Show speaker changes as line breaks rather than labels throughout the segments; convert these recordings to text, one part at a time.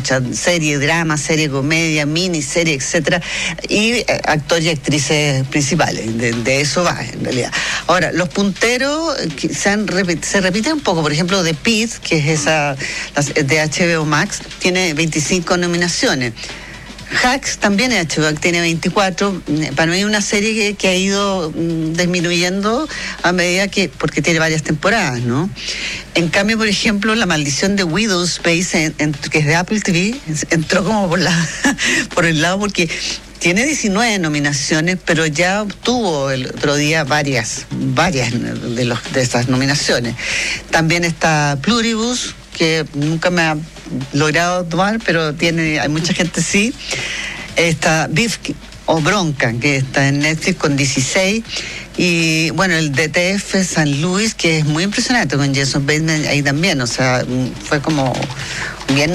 muchas, serie, drama, serie, comedia, miniserie, etcétera, y actores y actrices principales, de eso va en realidad. Ahora, los punteros se repiten un poco, por ejemplo, The Pitt, que es esa de HBO Max, tiene 25 nominaciones. Hacks también es HBO, tiene 24. Para mí es una serie que ha ido disminuyendo a medida que, porque tiene varias temporadas, ¿no? En cambio, por ejemplo, La Maldición de Widow Space, que es de Apple TV, entró como por el lado porque tiene 19 nominaciones, pero ya obtuvo el otro día varias de esas nominaciones. También está Pluribus, que nunca me ha logrado tomar, pero hay mucha gente sí. Está Beef o Bronca, que está en Netflix con 16. Y bueno, el DTF San Luis, que es muy impresionante con Jason Bateman ahí también, o sea, fue como bien,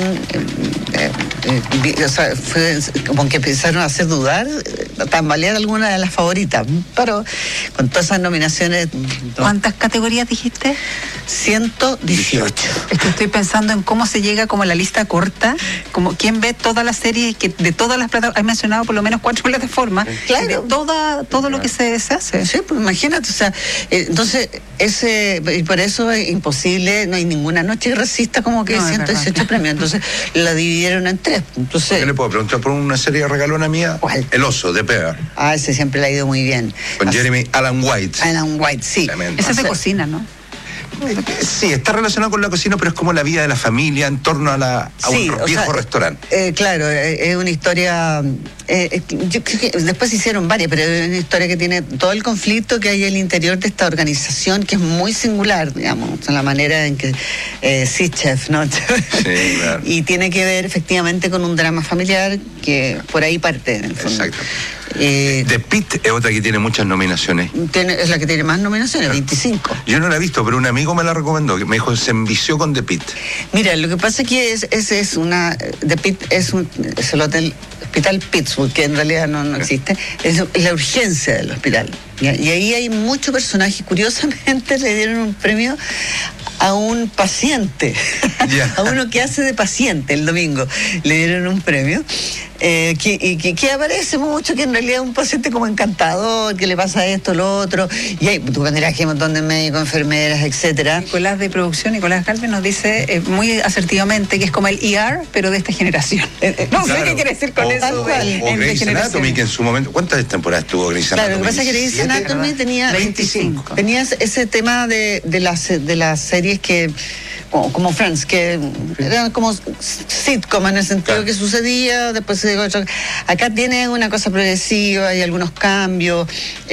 o sea, fue como que empezaron a hacer dudar, tambalear alguna de las favoritas, pero con todas esas nominaciones.
¿Cuántas categorías dijiste?
118.
Es que estoy pensando en cómo se llega como a la lista corta, como quién ve todas las series, que de todas las plataformas, has mencionado por lo menos 4 plataformas,
claro,
de todo lo que se hace.
Sí, pues imagínate, o sea, entonces, y por eso es imposible, no hay ninguna noche que resista como que 118 premios, entonces la dividieron en 3. Entonces,
yo le puedo preguntar por una serie regalona mía.
¿Cuál?
El Oso, de Pear.
Ah, ese siempre le ha ido muy bien.
Con Jeremy Allen White.
Allen White, sí.
Ese es de cocina, ¿no?
Sí, está relacionado con la cocina, pero es como la vida de la familia en torno a un viejo restaurante.
Claro, es una historia, yo creo que después se hicieron varias, pero es una historia que tiene todo el conflicto que hay en el interior de esta organización, que es muy singular, digamos, en la manera en que sí, chef, ¿no? Sí, claro. Y tiene que ver efectivamente con un drama familiar que por ahí parte, en el fondo.
Exacto. The Pitt es otra que tiene muchas nominaciones.
Es la que tiene más nominaciones, 25.
Yo no la he visto, pero un amigo me la recomendó, que me dijo, se envició con The Pitt.
Mira, lo que pasa es que The Pitt es el hospital Pittsburgh, que en realidad no existe, es la urgencia del hospital. ¿Ya? Y ahí hay muchos personajes. Curiosamente le dieron un premio a un paciente, a uno que hace de paciente el domingo, le dieron un premio, que aparece mucho, que en realidad es un paciente como encantador, que le pasa esto, lo otro, y hay, tú vendrás que hay un montón de médicos, enfermeras, etcétera.
Nicolás de producción, Nicolás Galvez, nos dice muy asertivamente que es como el ER, pero de esta generación. No sé qué quiere decir con eso.
O Grey's Anatomy, que en su momento, ¿cuántas temporadas tuvo Grey's Anatomy?
Claro, lo que pasa es que Grey's Anatomy tenía 25. Tenías ese tema de las series que, como Friends, que eran como sitcom en el sentido que sucedía, después se dijo, acá tiene una cosa progresiva, hay algunos cambios,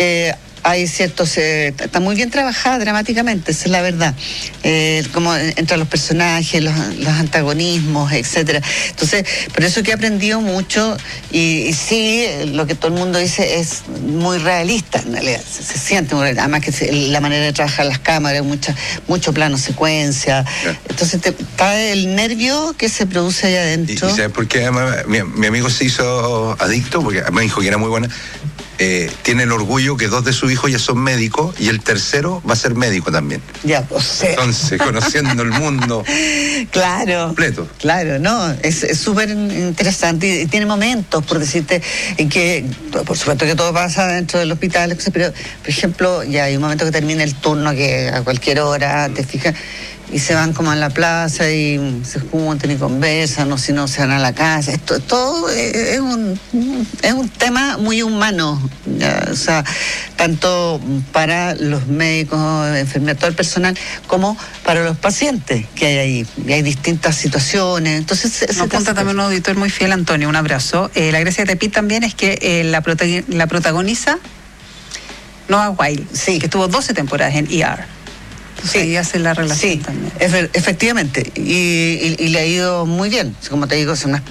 hay ciertos, está muy bien trabajada dramáticamente, esa es la verdad, como entre los personajes, los antagonismos, etcétera. Entonces, por eso que he aprendido mucho, y sí, lo que todo el mundo dice es muy realista, en realidad, se siente muy realista, además que la manera de trabajar las cámaras, mucho plano secuencia, entonces está el nervio que se produce allá adentro.
¿Y sabes por qué? Además, mi amigo se hizo adicto, porque me dijo que era muy buena. Tiene el orgullo que 2 de sus hijos ya son médicos y el tercero va a ser médico también.
Ya, o sea.
Entonces, conociendo el mundo
claro,
completo.
Claro, no, es súper interesante y tiene momentos, por decirte, en que, por supuesto que todo pasa dentro del hospital, pero, por ejemplo, ya hay un momento que termina el turno que a cualquier hora, te fijas, y se van como a la plaza y se juntan y conversan, o si no se van a la casa. Todo es un tema muy humano, ¿ya? O sea, tanto para los médicos, enfermeros, todo el personal, como para los pacientes que hay ahí. Y hay distintas situaciones. Entonces,
nos apunta también un auditor muy fiel, Antonio, un abrazo. La gracia de Pitt también es que la protagoniza Noah Wyle, sí, que estuvo 12 temporadas en ER. Entonces ahí hace la relación también.
Efectivamente, y le ha ido muy bien. Como te digo,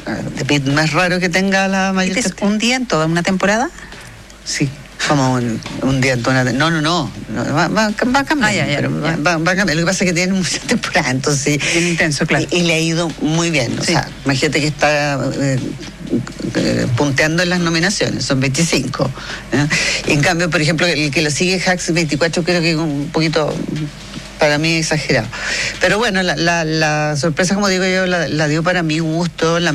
no es raro que tenga la mayor
cantidad. ¿Un día en toda una temporada?
Sí, como un día en toda una temporada. No, va a cambiar. Va a cambiar. Lo que pasa es que tiene muchas temporadas, entonces...
Bien intenso, claro.
Y le ha ido muy bien. O sea, imagínate que está... punteando en las nominaciones, son 25. Y en cambio, por ejemplo, el que lo sigue, Hacks 24, creo que es un poquito, para mí, exagerado. Pero bueno, la sorpresa, como digo yo, la dio para mí un gusto.